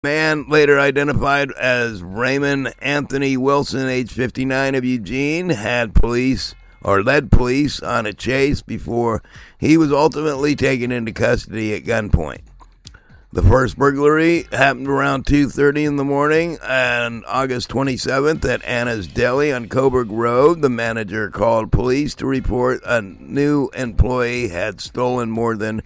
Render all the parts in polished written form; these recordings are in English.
Man later identified as Raymond Anthony Wilson, age 59, of Eugene, led police on a chase before he was ultimately taken into custody at gunpoint. The first burglary happened around 2:30 in the morning on August 27th at Anna's Deli on Coburg Road. The manager called police to report a new employee had stolen more than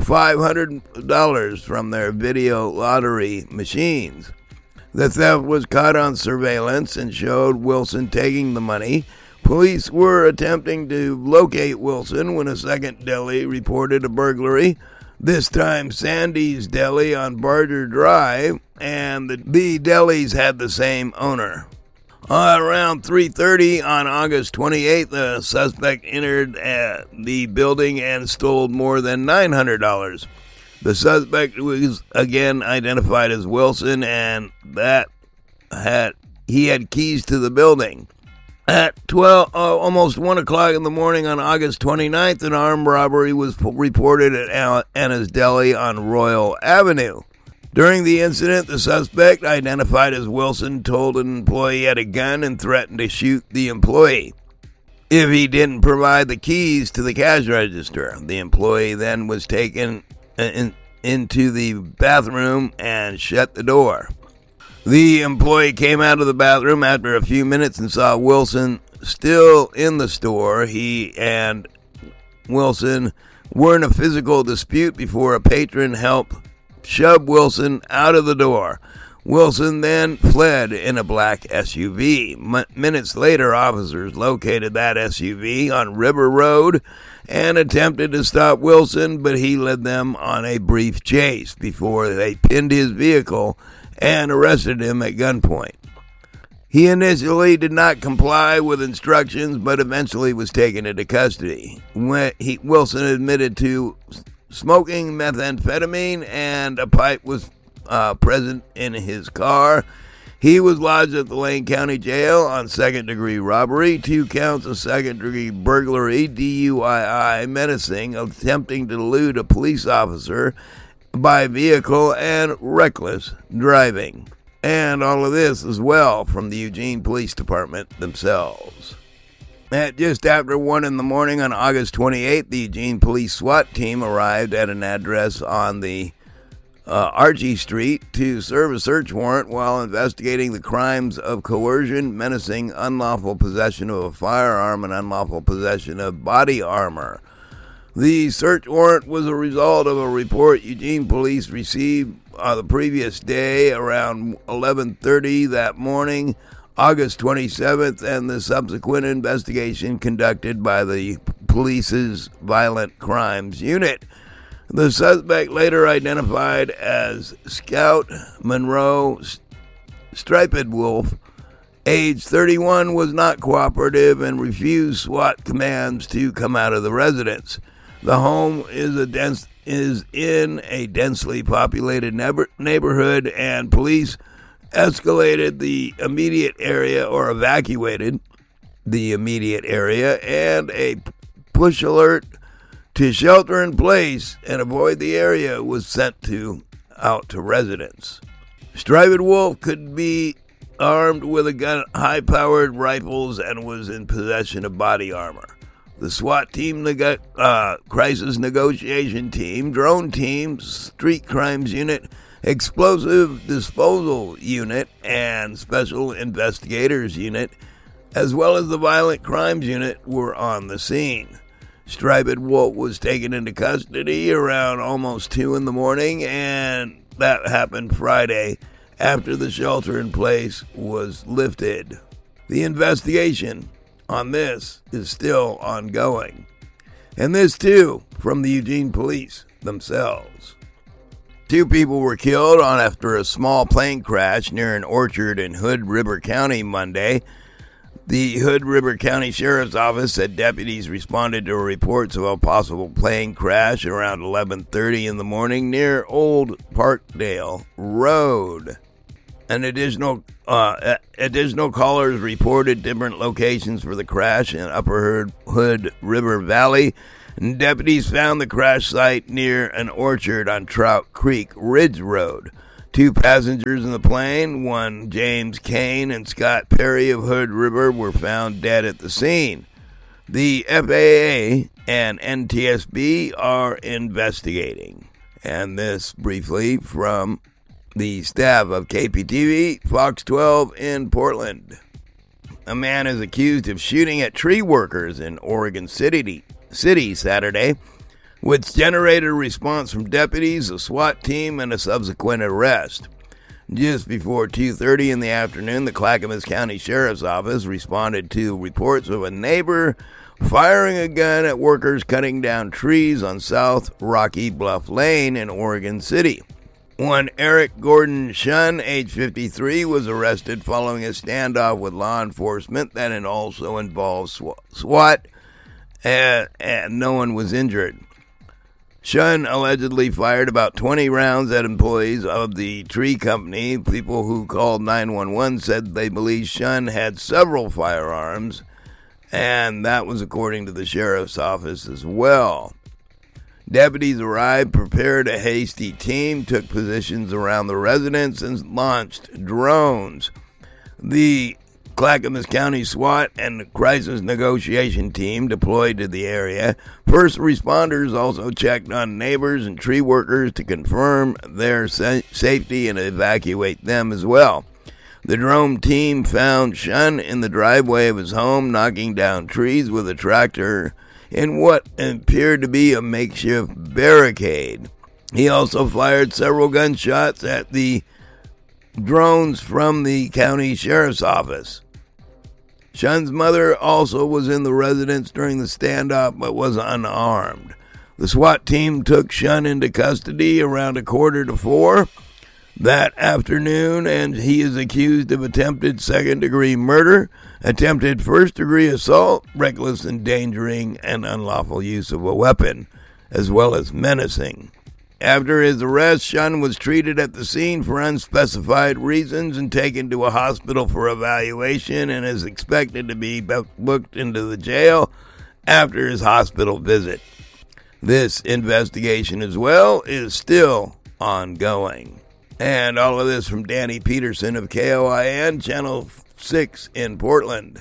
$500 from their video lottery machines. The theft was caught on surveillance and showed Wilson taking the money. Police were attempting to locate Wilson when a second deli reported a burglary, this time Sandy's Deli on Barger Drive, and the delis had the same owner. Around 3:30 on August 28th, the suspect entered the building and stole more than $900. The suspect was again identified as Wilson, and he had keys to the building. At almost 1 o'clock in the morning on August 29th, an armed robbery was reported at Anna's Deli on Royal Avenue. During the incident, the suspect, identified as Wilson, told an employee he had a gun and threatened to shoot the employee if he didn't provide the keys to the cash register. The employee then was taken into the bathroom and shut the door. The employee came out of the bathroom after a few minutes and saw Wilson still in the store. He and Wilson were in a physical dispute before a patron helped shove Wilson out of the door. Wilson then fled in a black SUV. Minutes later, officers located that SUV on River Road and attempted to stop Wilson, but he led them on a brief chase before they pinned his vehicle and arrested him at gunpoint. He initially did not comply with instructions, but eventually was taken into custody. Wilson admitted to smoking methamphetamine, and a pipe was present in his car. He was lodged at the Lane County Jail on second-degree robbery, 2 counts of second-degree burglary, DUII, menacing, attempting to elude a police officer by vehicle, and reckless driving. And all of this as well from the Eugene Police Department themselves. At just after 1 in the morning on August 28th, the Eugene Police SWAT team arrived at an address on the Archie Street to serve a search warrant while investigating the crimes of coercion, menacing, unlawful possession of a firearm, and unlawful possession of body armor. The search warrant was a result of a report Eugene police received the previous day around 11:30 that morning, August 27th, and the subsequent investigation conducted by the police's Violent Crimes Unit. The suspect, later identified as Scout Monroe Striped Wolf, age 31, was not cooperative and refused SWAT commands to come out of the residence. The home is in a densely populated neighborhood, and police escalated the immediate area, or evacuated the immediate area, and a push alert to shelter in place and avoid the area was sent out to residents. Striped Wolf could be armed with a gun, high-powered rifles, and was in possession of body armor. The SWAT team, crisis negotiation team, drone team, street crimes unit, explosive disposal unit, and special investigators unit, as well as the violent crimes unit, were on the scene. Striped Wolf was taken into custody around almost 2 in the morning, and that happened Friday after the shelter in place was lifted. The investigation on this is still ongoing. And this, too, from the Eugene police themselves. 2 people were killed after a small plane crash near an orchard in Hood River County Monday. The Hood River County Sheriff's Office said deputies responded to reports of a possible plane crash around 11:30 in the morning near Old Parkdale Road. An additional callers reported different locations for the crash in Upper Hood River Valley. And deputies found the crash site near an orchard on Trout Creek Ridge Road. Two passengers in the plane, one James Kane and Scott Perry of Hood River, were found dead at the scene. The FAA and NTSB are investigating. And this briefly from the staff of KPTV, Fox 12 in Portland. A man is accused of shooting at tree workers in Oregon City Saturday, which generated a response from deputies, a SWAT team, and a subsequent arrest. Just before 2:30 in the afternoon, the Clackamas County Sheriff's Office responded to reports of a neighbor firing a gun at workers cutting down trees on South Rocky Bluff Lane in Oregon City. One Eric Gordon Shun, age 53, was arrested following a standoff with law enforcement that also involved SWAT, and no one was injured. Shun allegedly fired about 20 rounds at employees of the tree company. People who called 911 said they believe Shun had several firearms, and that was according to the sheriff's office as well. Deputies arrived, prepared a hasty team, took positions around the residence, and launched drones. The Clackamas County SWAT and the Crisis Negotiation Team deployed to the area. First responders also checked on neighbors and tree workers to confirm their safety and evacuate them as well. The drone team found Shun in the driveway of his home, knocking down trees with a tractor in what appeared to be a makeshift barricade. He also fired several gunshots at the drones from the county sheriff's office. Shun's mother also was in the residence during the standoff but was unarmed. The SWAT team took Shun into custody around 3:45 that afternoon, and he is accused of attempted second-degree murder, attempted first-degree assault, reckless endangering, and unlawful use of a weapon, as well as menacing. After his arrest, Shun was treated at the scene for unspecified reasons and taken to a hospital for evaluation and is expected to be booked into the jail after his hospital visit. This investigation as well is still ongoing. And all of this from Danny Peterson of KOIN, Channel 6 in Portland.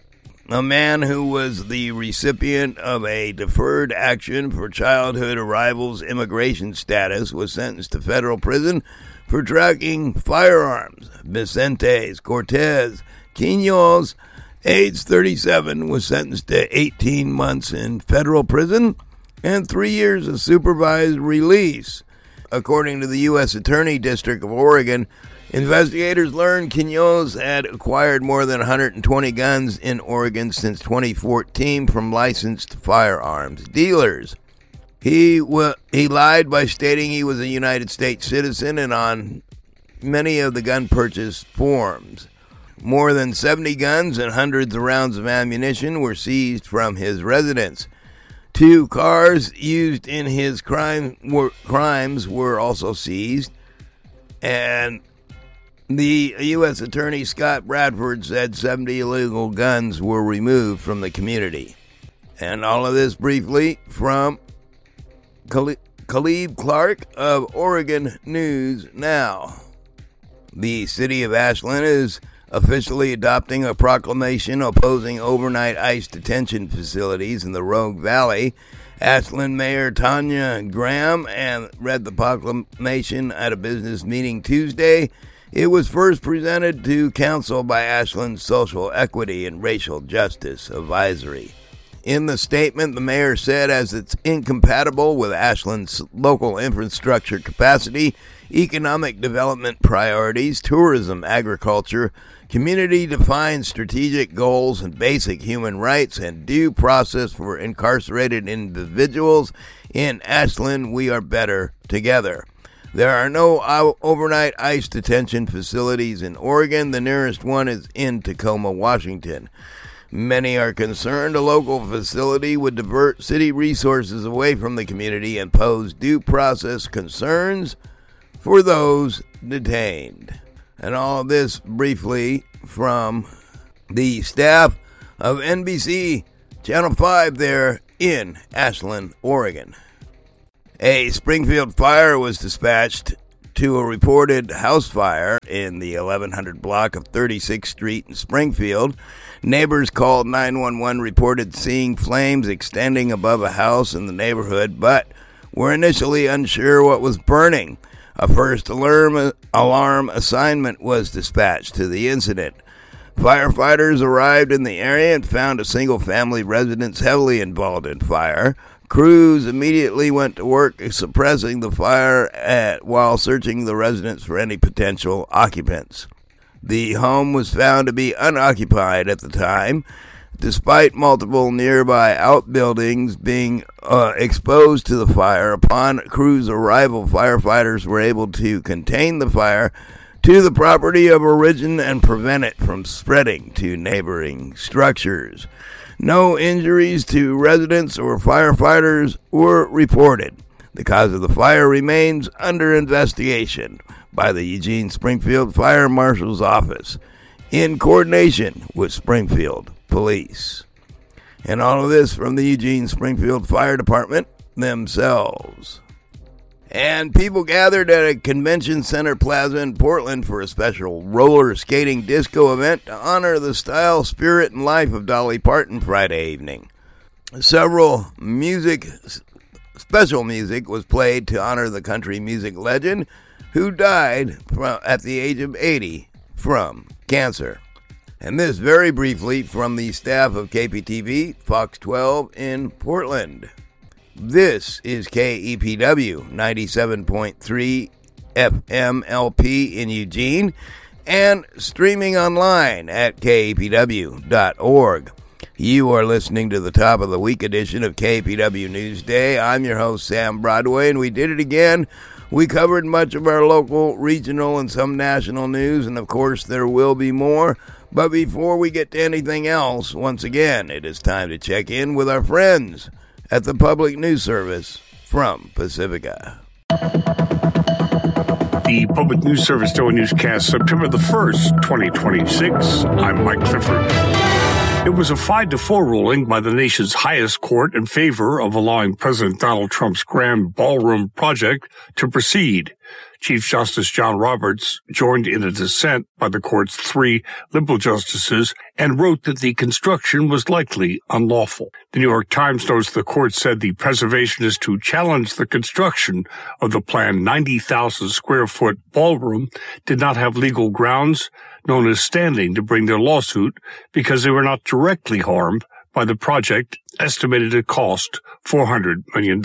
A man who was the recipient of a deferred action for childhood arrivals immigration status was sentenced to federal prison for tracking firearms. Vicente Cortez Quinones, age 37, was sentenced to 18 months in federal prison and 3 years of supervised release. According to the U.S. Attorney District of Oregon, investigators learned Quinones had acquired more than 120 guns in Oregon since 2014 from licensed firearms dealers. He lied by stating he was a United States citizen and on many of the gun purchase forms. More than 70 guns and hundreds of rounds of ammunition were seized from his residence. 2 cars used in his crimes were also seized, and the U.S. Attorney Scott Bradford said 70 illegal guns were removed from the community. And all of this briefly from Khalid Clark of Oregon News Now. The city of Ashland is officially adopting a proclamation opposing overnight ICE detention facilities in the Rogue Valley. Ashland Mayor Tanya Graham read the proclamation at a business meeting Tuesday. It was first presented to council by Ashland's Social Equity and Racial Justice Advisory. In the statement, the mayor said as it's incompatible with Ashland's local infrastructure capacity, economic development priorities, tourism, agriculture, community-defined strategic goals, and basic human rights and due process for incarcerated individuals, in Ashland we are better together. There are no overnight ICE detention facilities in Oregon. The nearest one is in Tacoma, Washington. Many are concerned a local facility would divert city resources away from the community and pose due process concerns for those detained. And all of this briefly from the staff of NBC Channel 5 there in Ashland, Oregon. A Springfield fire was dispatched to a reported house fire in the 1100 block of 36th Street in Springfield. Neighbors called 911, reported seeing flames extending above a house in the neighborhood, but were initially unsure what was burning. A first alarm assignment was dispatched to the incident. Firefighters arrived in the area and found a single-family residence heavily involved in fire. Crews immediately went to work suppressing the fire while searching the residence for any potential occupants. The home was found to be unoccupied at the time. Despite multiple nearby outbuildings being exposed to the fire, upon crews' arrival, firefighters were able to contain the fire to the property of origin and prevent it from spreading to neighboring structures. No injuries to residents or firefighters were reported. The cause of the fire remains under investigation by the Eugene Springfield Fire Marshal's Office in coordination with Springfield Police. And all of this from the Eugene Springfield Fire Department themselves. And people gathered at a convention center plaza in Portland for a special roller skating disco event to honor the style, spirit, and life of Dolly Parton Friday evening. Special music was played to honor the country music legend who died at the age of 80 from cancer. And this very briefly from the staff of KPTV, Fox 12 in Portland. This is KEPW 97.3 FM LP in Eugene and streaming online at kepw.org. You are listening to the top of the week edition of KPW Newsday. I'm your host, Sam Broadway, and we did it again. We covered much of our local, regional, and some national news, and of course there will be more. But before we get to anything else, once again, it is time to check in with our friends at the Public News Service from Pacifica. The Public News Service Daily Newscast, September the 1st, 2026. I'm Mike Clifford. It was a 5-4 ruling by the nation's highest court in favor of allowing President Donald Trump's grand ballroom project to proceed. Chief Justice John Roberts joined in a dissent by the court's 3 liberal justices and wrote that the construction was likely unlawful. The New York Times notes the court said the preservationists who challenged the construction of the planned 90,000-square-foot ballroom did not have legal grounds, known as standing, to bring their lawsuit because they were not directly harmed by the project, estimated to cost $400 million.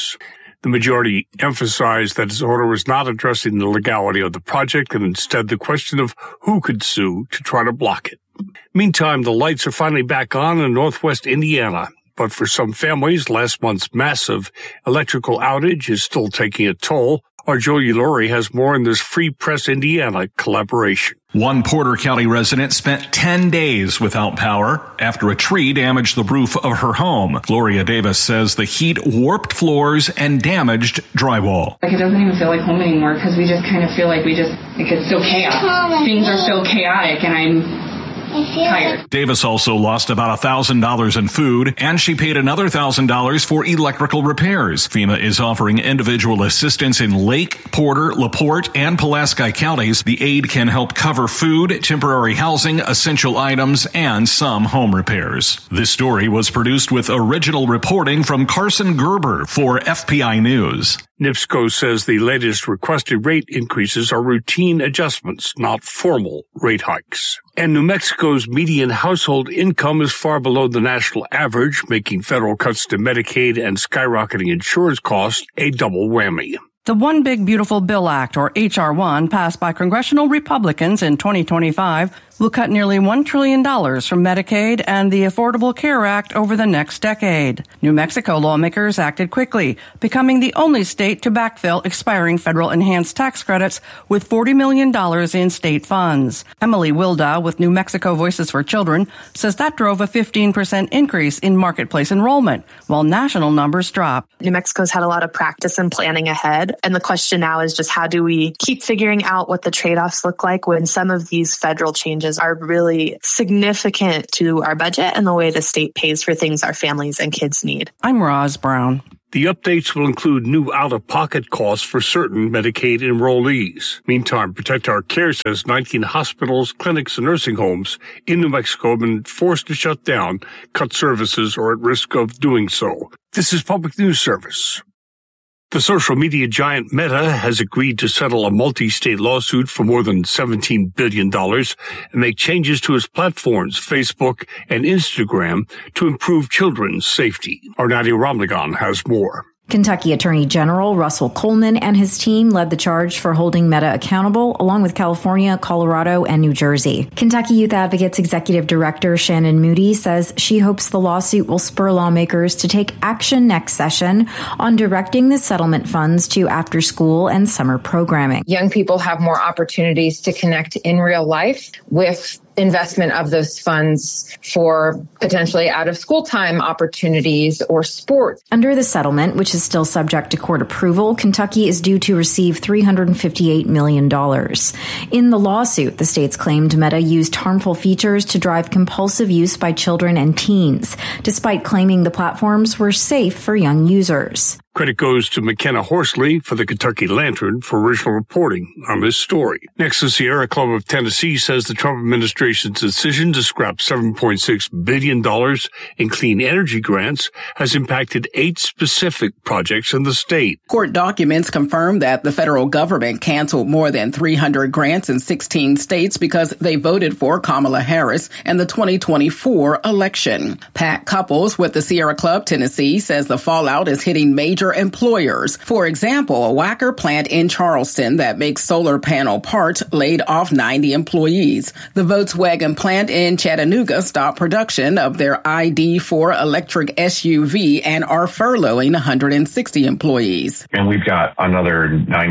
The majority emphasized that its order was not addressing the legality of the project and instead the question of who could sue to try to block it. Meantime, the lights are finally back on in northwest Indiana, but for some families, last month's massive electrical outage is still taking a toll. Our Jolie Laurie has more in this Free Press Indiana collaboration. One Porter County resident spent 10 days without power after a tree damaged the roof of her home. Gloria Davis says the heat warped floors and damaged drywall. It doesn't even feel like home anymore because we just kind of feel like it's so chaos. Things are so chaotic and I'm tired. Davis also lost about $1,000 in food, and she paid another $1,000 for electrical repairs. FEMA is offering individual assistance in Lake, Porter, LaPorte, and Pulaski counties. The aid can help cover food, temporary housing, essential items, and some home repairs. This story was produced with original reporting from Carson Gerber for FPI News. NIPSCO says the latest requested rate increases are routine adjustments, not formal rate hikes. And New Mexico's median household income is far below the national average, making federal cuts to Medicaid and skyrocketing insurance costs a double whammy. The One Big Beautiful Bill Act, or H.R. 1, passed by congressional Republicans in 2025, will cut nearly $1 trillion from Medicaid and the Affordable Care Act over the next decade. New Mexico lawmakers acted quickly, becoming the only state to backfill expiring federal enhanced tax credits with $40 million in state funds. Emily Wilda with New Mexico Voices for Children says that drove a 15% increase in marketplace enrollment, while national numbers dropped. New Mexico's had a lot of practice in planning ahead, and the question now is just how do we keep figuring out what the trade-offs look like when some of these federal changes are really significant to our budget and the way the state pays for things our families and kids need. I'm Roz Brown. The updates will include new out-of-pocket costs for certain Medicaid enrollees. Meantime, Protect Our Care says 19 hospitals, clinics, and nursing homes in New Mexico have been forced to shut down, cut services, or at risk of doing so. This is Public News Service. The social media giant Meta has agreed to settle a multi-state lawsuit for more than $17 billion and make changes to its platforms, Facebook and Instagram, to improve children's safety. Our Nadia Ramlagan has more. Kentucky Attorney General Russell Coleman and his team led the charge for holding Meta accountable, along with California, Colorado, and New Jersey. Kentucky Youth Advocates Executive Director Shannon Moody says she hopes the lawsuit will spur lawmakers to take action next session on directing the settlement funds to after-school and summer programming. Young people have more opportunities to connect in real life with investment of those funds for potentially out-of-school time opportunities or sports. Under the settlement, which is still subject to court approval, Kentucky is due to receive $358 million. In the lawsuit, the states claimed Meta used harmful features to drive compulsive use by children and teens, despite claiming the platforms were safe for young users. Credit goes to McKenna Horsley for the Kentucky Lantern for original reporting on this story. Next, the Sierra Club of Tennessee says the Trump administration's decision to scrap $7.6 billion in clean energy grants has impacted 8 specific projects in the state. Court documents confirm that the federal government canceled more than 300 grants in 16 states because they voted for Kamala Harris in the 2024 election. Pat Couples with the Sierra Club Tennessee says the fallout is hitting major employers. For example, a Wacker plant in Charleston that makes solar panel parts laid off 90 employees. The Volkswagen plant in Chattanooga stopped production of their ID4 electric SUV and are furloughing 160 employees. And we've got another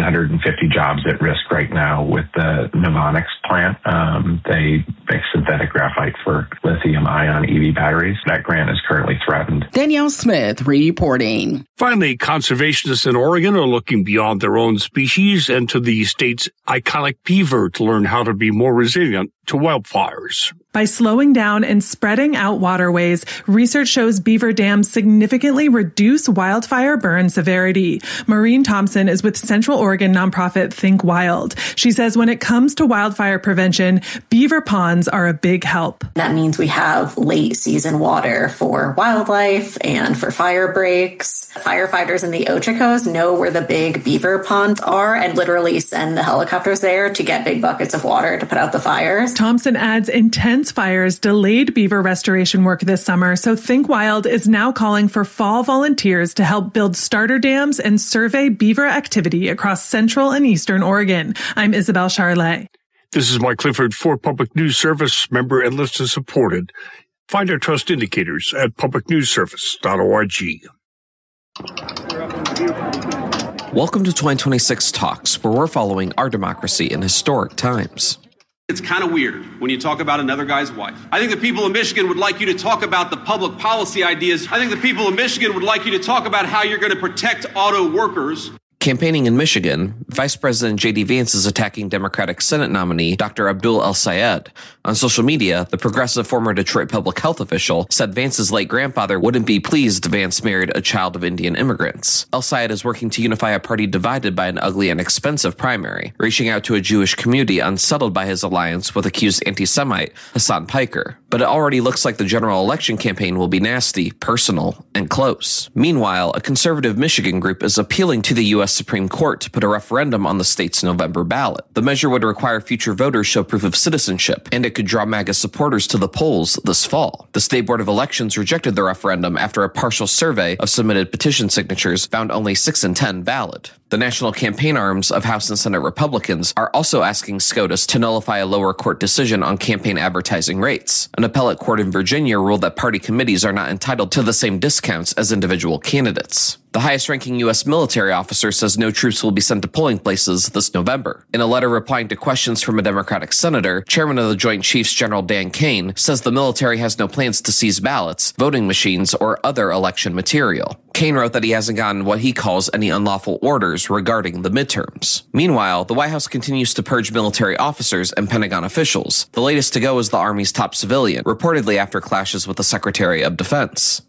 950 jobs at risk right now with the Mnemonics plant. They make synthetic graphite for lithium-ion EV batteries. That grant is currently threatened. Danielle Smith reporting. Finally, conservationists in Oregon are looking beyond their own species and to the state's iconic beaver to learn how to be more resilient to wildfires. By slowing down and spreading out waterways, research shows beaver dams significantly reduce wildfire burn severity. Maureen Thompson is with Central Oregon nonprofit Think Wild. She says when it comes to wildfire prevention, beaver ponds are a big help. That means we have late season water for wildlife and for fire breaks. Firefighters in the Ochoco's know where the big beaver ponds are and literally send the helicopters there to get big buckets of water to put out the fires. Thompson adds intense fires delayed beaver restoration work this summer, so Think Wild is now calling for fall volunteers to help build starter dams and survey beaver activity across central and eastern Oregon. I'm Isabel Charlet. This is Mike Clifford for Public News Service, member and listener supported. Find our trust indicators at publicnewsservice.org. Welcome to 2026 Talks, where we're following our democracy in historic times. It's kind of weird when you talk about another guy's wife. I think the people of Michigan would like you to talk about the public policy ideas. I think the people of Michigan would like you to talk about how you're going to protect auto workers. Campaigning in Michigan, Vice President J.D. Vance is attacking Democratic Senate nominee Dr. Abdul El-Sayed. On social media, the progressive former Detroit public health official said Vance's late grandfather wouldn't be pleased Vance married a child of Indian immigrants. El-Sayed is working to unify a party divided by an ugly and expensive primary, reaching out to a Jewish community unsettled by his alliance with accused anti-Semite Hassan Piker. But it already looks like the general election campaign will be nasty, personal, and close. Meanwhile, a conservative Michigan group is appealing to the U.S. Supreme Court to put a referendum on the state's November ballot. The measure would require future voters show proof of citizenship, and it could draw MAGA supporters to the polls this fall. The State Board of Elections rejected the referendum after a partial survey of submitted petition signatures found only 6 in 10 valid. The national campaign arms of House and Senate Republicans are also asking SCOTUS to nullify a lower court decision on campaign advertising rates. An appellate court in Virginia ruled that party committees are not entitled to the same discounts as individual candidates. The highest-ranking U.S. military officer says no troops will be sent to polling places this November. In a letter replying to questions from a Democratic senator, Chairman of the Joint Chiefs General Dan Kane says the military has no plans to seize ballots, voting machines, or other election material. Kane wrote that he hasn't gotten what he calls any unlawful orders regarding the midterms. Meanwhile, the White House continues to purge military officers and Pentagon officials. The latest to go is the Army's top civilian, reportedly after clashes with the Secretary of Defense.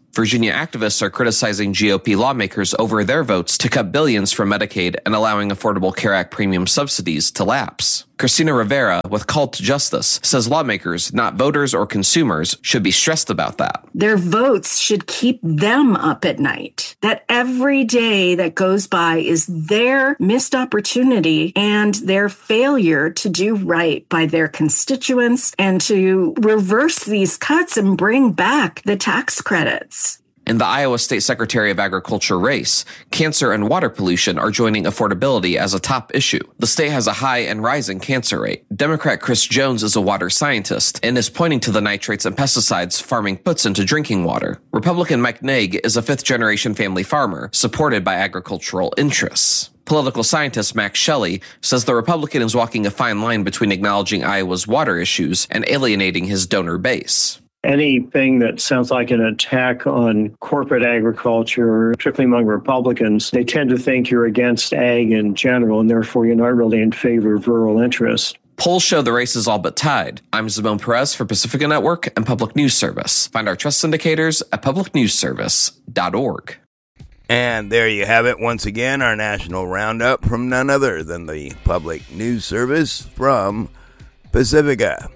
Virginia activists are criticizing GOP lawmakers over their votes to cut billions from Medicaid and allowing Affordable Care Act premium subsidies to lapse. Christina Rivera, with Call to Justice, says lawmakers, not voters or consumers, should be stressed about that. Their votes should keep them up at night. That every day that goes by is their missed opportunity and their failure to do right by their constituents and to reverse these cuts and bring back the tax credits. In the Iowa State Secretary of Agriculture race, cancer and water pollution are joining affordability as a top issue. The state has a high and rising cancer rate. Democrat Chris Jones is a water scientist and is pointing to the nitrates and pesticides farming puts into drinking water. Republican Mike Naig is a fifth-generation family farmer, supported by agricultural interests. Political scientist Max Shelley says the Republican is walking a fine line between acknowledging Iowa's water issues and alienating his donor base. Anything that sounds like an attack on corporate agriculture, particularly among Republicans, they tend to think you're against ag in general, and therefore you're not really in favor of rural interests. Polls show the race is all but tied. I'm Zibon Perez for Pacifica Network and Public News Service. Find our trust indicators at publicnewsservice.org. And there you have it once again, our national roundup from none other than the Public News Service from Pacifica.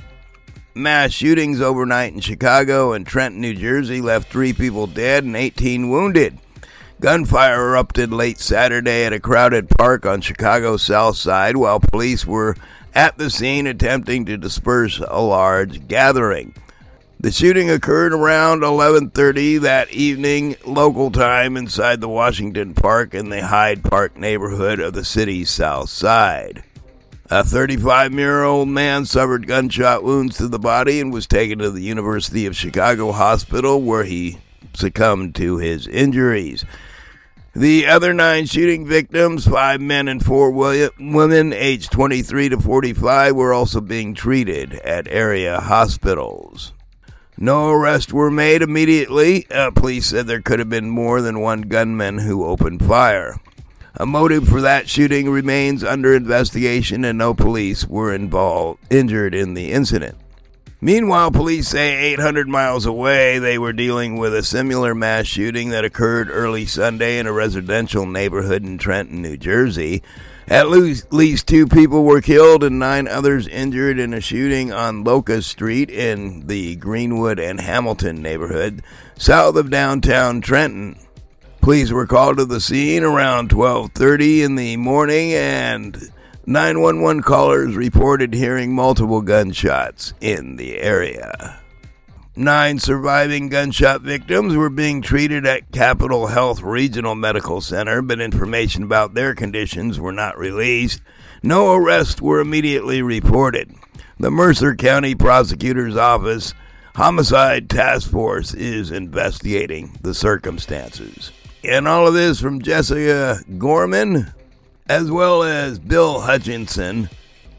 Mass shootings overnight in Chicago and Trenton, New Jersey left 3 people dead and 18 wounded. Gunfire erupted late Saturday at a crowded park on Chicago's south side while police were at the scene attempting to disperse a large gathering. The shooting occurred around 11:30 that evening local time inside the Washington Park in the Hyde Park neighborhood of the city's south side. A 35-year-old man suffered gunshot wounds to the body and was taken to the University of Chicago Hospital where he succumbed to his injuries. The other 9 shooting victims, 5 men and 4 women aged 23 to 45, were also being treated at area hospitals. No arrests were made immediately. Police said there could have been more than one gunman who opened fire. A motive for that shooting remains under investigation, and no police were injured in the incident. Meanwhile, police say 800 miles away, they were dealing with a similar mass shooting that occurred early Sunday in a residential neighborhood in Trenton, New Jersey. At least 2 people were killed and 9 others injured in a shooting on Locust Street in the Greenwood and Hamilton neighborhood, south of downtown Trenton. Police were called to the scene around 12:30 in the morning, and 911 callers reported hearing multiple gunshots in the area. 9 surviving gunshot victims were being treated at Capital Health Regional Medical Center, but information about their conditions were not released. No arrests were immediately reported. The Mercer County Prosecutor's Office Homicide Task Force is investigating the circumstances. And all of this from Jessica Gorman, as well as Bill Hutchinson.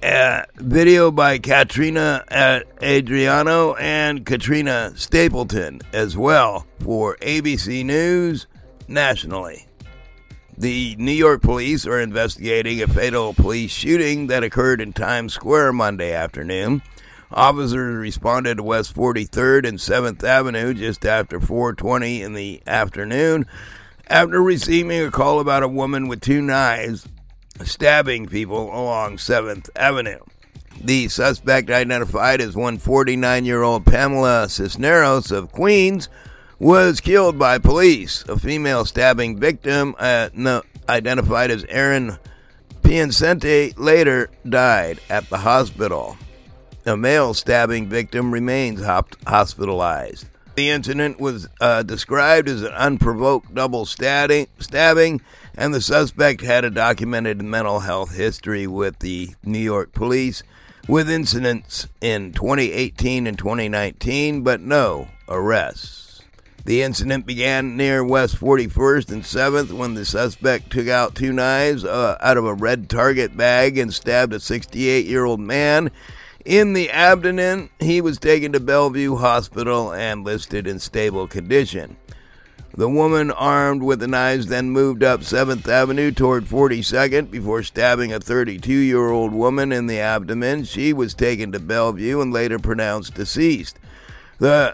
Video by Katrina Adriano and Katrina Stapleton as well for ABC News nationally. The New York police are investigating a fatal police shooting that occurred in Times Square Monday afternoon. Officers responded to West 43rd and 7th Avenue just after 4:20 in the afternoon after receiving a call about a woman with 2 knives stabbing people along 7th Avenue. The suspect, identified as 149-year-old Pamela Cisneros of Queens, was killed by police. A female stabbing victim, identified as Erin Piacente, later died at the hospital. A male stabbing victim remains hospitalized. The incident was described as an unprovoked double stabbing, and the suspect had a documented mental health history with the New York police, with incidents in 2018 and 2019, but no arrests. The incident began near West 41st and 7th when the suspect took out 2 knives out of a red Target bag and stabbed a 68-year-old man in the abdomen. He was taken to Bellevue Hospital and listed in stable condition. The woman armed with the knives then moved up 7th Avenue toward 42nd before stabbing a 32-year-old woman in the abdomen. She was taken to Bellevue and later pronounced deceased. The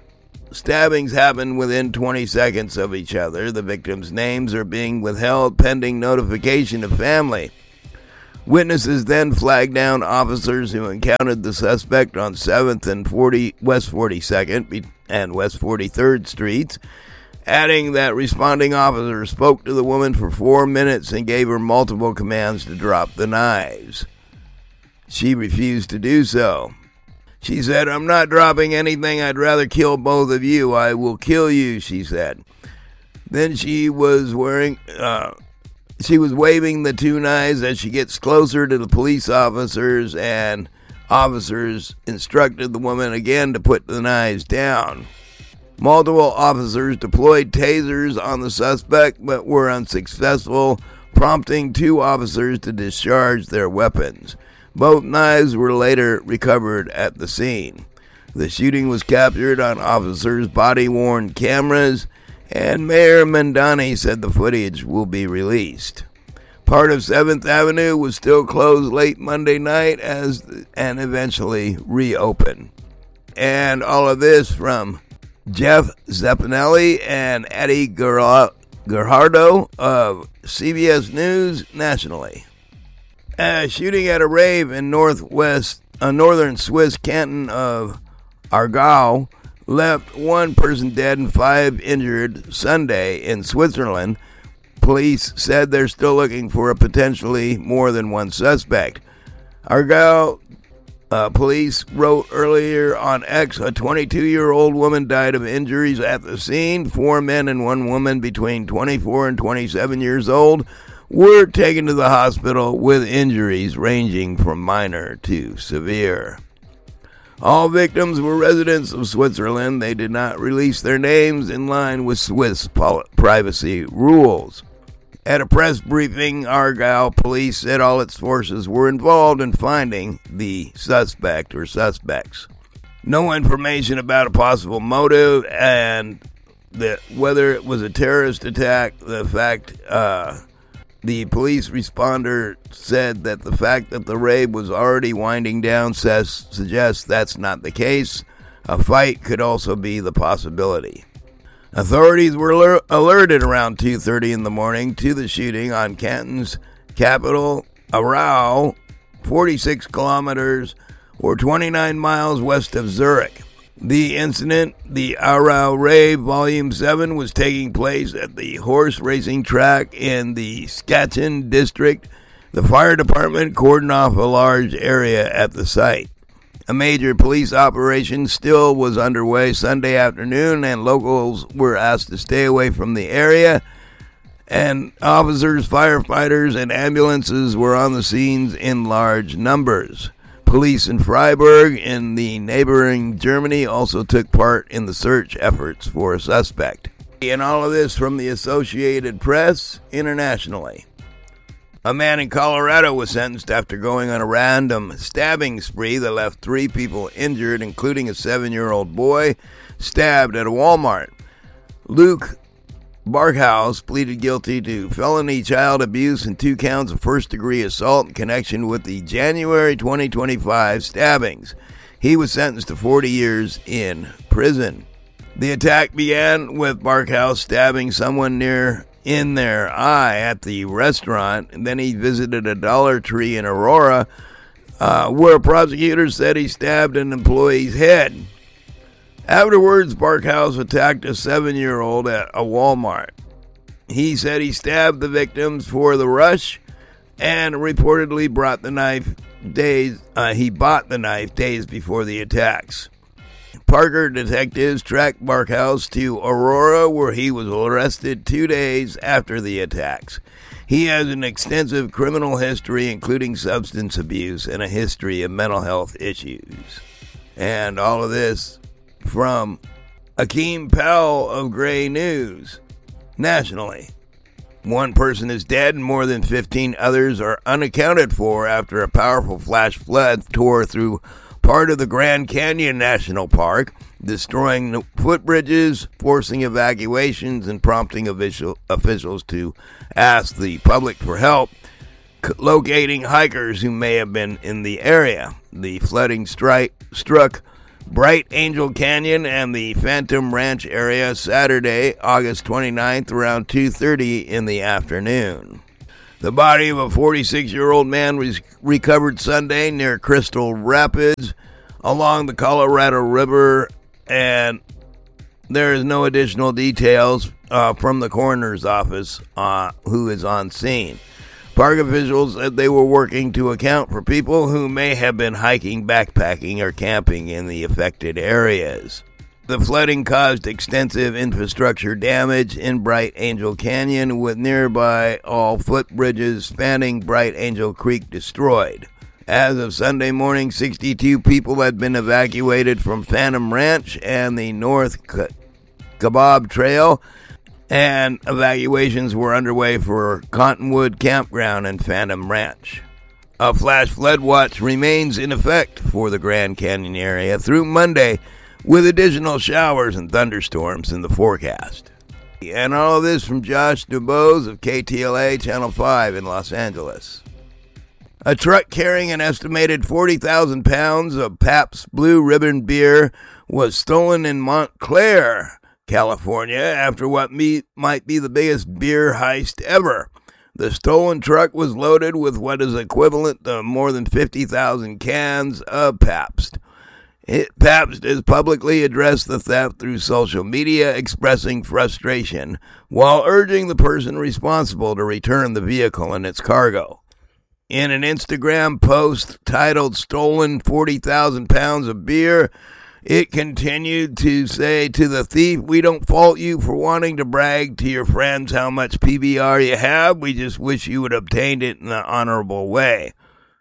stabbings happened within 20 seconds of each other. The victims' names are being withheld pending notification of family. Witnesses then flagged down officers who encountered the suspect on 7th and West 42nd and West 43rd Streets, adding that responding officers spoke to the woman for 4 minutes and gave her multiple commands to drop the knives. She refused to do so. She said, "I'm not dropping anything. I'd rather kill both of you. I will kill you," she said. Then she was waving the two knives as she gets closer to the police officers, and officers instructed the woman again to put the knives down. Multiple officers deployed tasers on the suspect but were unsuccessful, prompting two officers to discharge their weapons. Both knives were later recovered at the scene. The shooting was captured on officers' body-worn cameras, and Mayor Mandani said the footage will be released. Part of 7th Avenue was still closed late Monday night and eventually reopened. And all of this from Jeff Zeppinelli and Eddie Gerhardo of CBS News nationally. A shooting at a rave in northern Swiss canton of Aargau left one person dead and 5 injured Sunday in Switzerland. Police said they're still looking for a potentially more than one suspect. Aargau police wrote earlier on X, a 22-year-old woman died of injuries at the scene. 4 men and 1 woman between 24 and 27 years old were taken to the hospital with injuries ranging from minor to severe. All victims were residents of Switzerland. They did not release their names in line with Swiss privacy rules. At a press briefing, Aargau police said all its forces were involved in finding the suspect or suspects. No information about a possible motive and whether it was a terrorist attack. The police responder said that the fact that the rave was already winding down suggests that's not the case. A fight could also be the possibility. Authorities were alerted around 2:30 in the morning to the shooting on Canton's capital, Aarau, 46 kilometers or 29 miles west of Zurich. The incident, the Aarau Rave Volume 7, was taking place at the horse racing track in the Skatten district. The fire department cordoned off a large area at the site. A major police operation still was underway Sunday afternoon, and locals were asked to stay away from the area. And officers, firefighters, and ambulances were on the scenes in large numbers. Police in Freiburg, in the neighboring Germany, also took part in the search efforts for a suspect. And all of this from the Associated Press internationally. A man in Colorado was sentenced after going on a random stabbing spree that left 3 people injured, including a 7-year-old boy stabbed at a Walmart. Luke Barkhouse pleaded guilty to felony child abuse and 2 counts of first-degree assault in connection with the January 2025 stabbings. He was sentenced to 40 years in prison. The attack began with Barkhouse stabbing someone in their eye at the restaurant, and then he visited a Dollar Tree in Aurora, where prosecutors said he stabbed an employee's head. Afterwards, Barkhouse attacked a 7-year-old at a Walmart. He said he stabbed the victims for the rush and reportedly bought the knife days before the attacks. Parker detectives tracked Barkhouse to Aurora, where he was arrested 2 days after the attacks. He has an extensive criminal history, including substance abuse and a history of mental health issues. And all of this from Akeem Powell of Gray News nationally. 1 person is dead and more than 15 others are unaccounted for after a powerful flash flood tore through part of the Grand Canyon National Park, destroying footbridges, forcing evacuations, and prompting officials to ask the public for help locating hikers who may have been in the area. The flooding struck Bright Angel Canyon and the Phantom Ranch area Saturday, August 29th, around 2:30 in the afternoon. The body of a 46-year-old man was recovered Sunday near Crystal Rapids along the Colorado River, and there is no additional details from the coroner's office who is on scene. Park officials said they were working to account for people who may have been hiking, backpacking, or camping in the affected areas. The flooding caused extensive infrastructure damage in Bright Angel Canyon, with nearby all footbridges spanning Bright Angel Creek destroyed. As of Sunday morning, 62 people had been evacuated from Phantom Ranch and the North Kabob Trail, and evacuations were underway for Cottonwood Campground and Phantom Ranch. A flash flood watch remains in effect for the Grand Canyon area through Monday, with additional showers and thunderstorms in the forecast. And all of this from Josh DuBose of KTLA Channel 5 in Los Angeles. A truck carrying an estimated 40,000 pounds of Pabst Blue Ribbon beer was stolen in Montclair, California, after what might be the biggest beer heist ever. The stolen truck was loaded with what is equivalent to more than 50,000 cans of Pabst. Pabst has publicly addressed the theft through social media, expressing frustration, while urging the person responsible to return the vehicle and its cargo. In an Instagram post titled "Stolen 40,000 pounds of beer," it continued to say to the thief, "We don't fault you for wanting to brag to your friends how much PBR you have. We just wish you would have obtained it in an honorable way."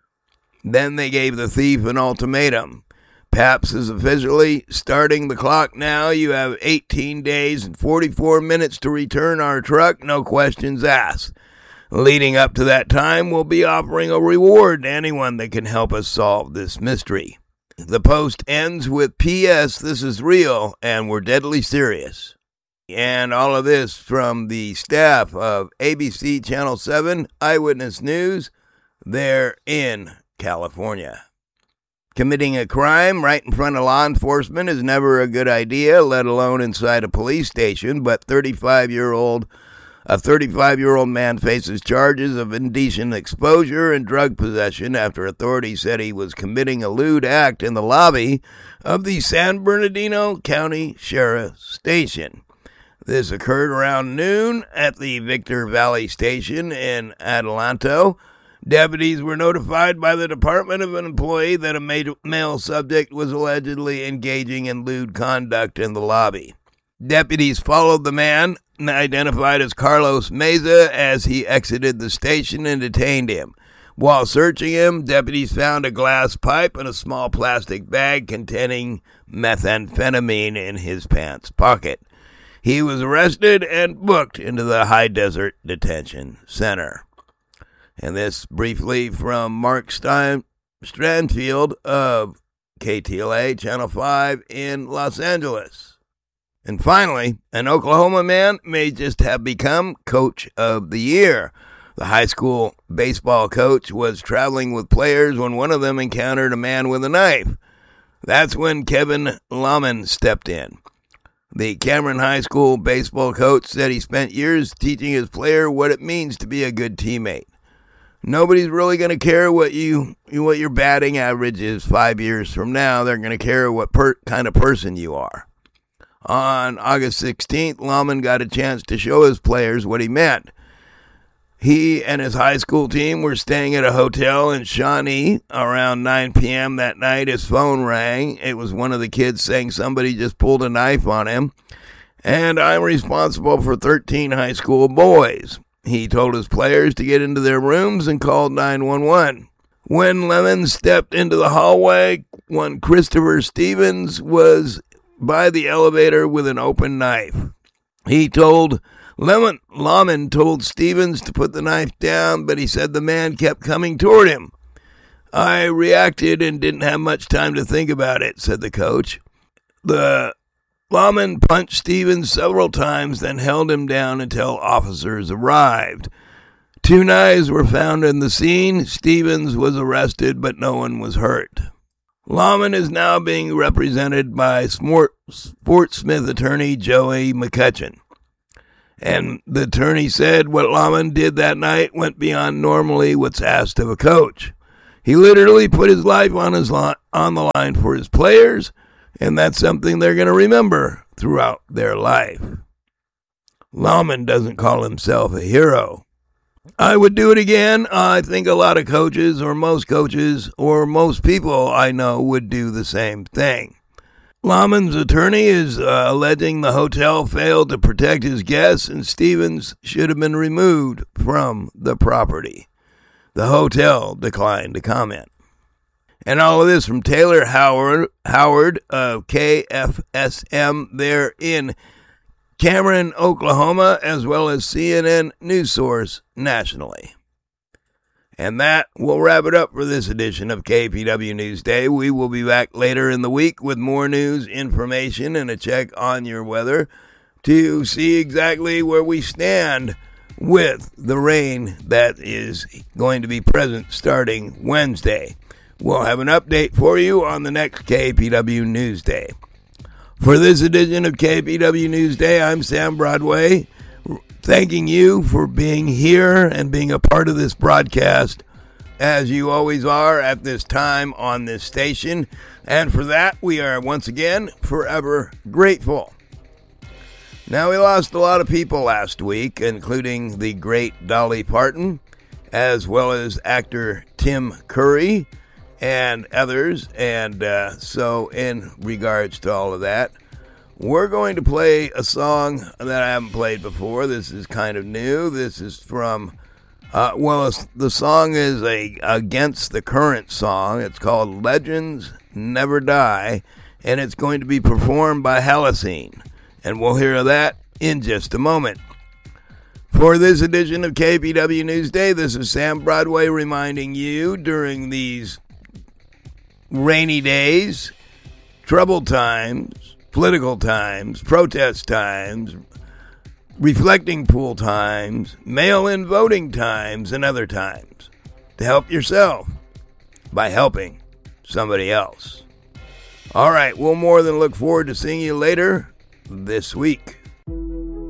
Then they gave the thief an ultimatum. Pabst is officially starting the clock now. You have 18 days and 44 minutes to return our truck, no questions asked. Leading up to that time, we'll be offering a reward to anyone that can help us solve this mystery. The post ends with "P.S. This is real, and we're deadly serious." And all of this from the staff of ABC Channel 7 Eyewitness News there in California. Committing a crime right in front of law enforcement is never a good idea, let alone inside a police station, but a 35-year-old man faces charges of indecent exposure and drug possession after authorities said he was committing a lewd act in the lobby of the San Bernardino County Sheriff's Station. This occurred around noon at the Victor Valley Station in Adelanto. Deputies were notified by the department of an employee that a male subject was allegedly engaging in lewd conduct in the lobby. Deputies followed the man, identified as Carlos Meza, as he exited the station and detained him. While searching him, deputies found a glass pipe and a small plastic bag containing methamphetamine in his pants pocket. He was arrested and booked into the High Desert Detention Center. And this briefly from Mark Stranfield of KTLA Channel 5 in Los Angeles. And finally, an Oklahoma man may just have become Coach of the Year. The high school baseball coach was traveling with players when one of them encountered a man with a knife. That's when Kevin Lahman stepped in. The Cameron High School baseball coach said he spent years teaching his player what it means to be a good teammate. Nobody's really going to care what your batting average is 5 years from now. They're going to care what kind of person you are. On August 16th, Lahman got a chance to show his players what he meant. He and his high school team were staying at a hotel in Shawnee. Around 9 p.m. that night, his phone rang. It was one of the kids saying somebody just pulled a knife on him. And I'm responsible for 13 high school boys. He told his players to get into their rooms and called 911. When Lemon stepped into the hallway, one Christopher Stevens was by the elevator with an open knife. Lahman told Stevens to put the knife down, but he said the man kept coming toward him. "I reacted and didn't have much time to think about it," said the coach. Lahman punched Stevens several times, then held him down until officers arrived. 2 knives were found in the scene. Stevens was arrested, but no one was hurt. Lawman is now being represented by Fort Smith attorney Joey McCutcheon. And the attorney said what Lawman did that night went beyond normally what's asked of a coach. He literally put his life on the line for his players, and that's something they're going to remember throughout their life. Lawman doesn't call himself a hero. I would do it again. I think a lot of coaches, or most people I know would do the same thing. Lawman's attorney is alleging the hotel failed to protect his guests and Stevens should have been removed from the property. The hotel declined to comment. And all of this from Taylor Howard of KFSM there in Cameron, Oklahoma, as well as CNN News Source nationally. And that will wrap it up for this edition of KPW Newsday. We will be back later in the week with more news, information, and a check on your weather to see exactly where we stand with the rain that is going to be present starting Wednesday. We'll have an update for you on the next KPW Newsday. For this edition of KPW Newsday, I'm Sam Broadway, thanking you for being here and being a part of this broadcast, as you always are at this time on this station. And for that, we are once again forever grateful. Now, we lost a lot of people last week, including the great Dolly Parton, as well as actor Tim Curry and others. And so in regards to all of that, we're going to play a song that I haven't played before. This is kind of new. This is from, the song is against the current song. It's called Legends Never Die, and it's going to be performed by Halocene. And we'll hear that in just a moment. For this edition of KPW Newsday, this is Sam Broadway reminding you during these rainy days, troubled times, political times, protest times, reflecting pool times, mail-in voting times, and other times, to help yourself by helping somebody else. All right, we'll more than look forward to seeing you later this week.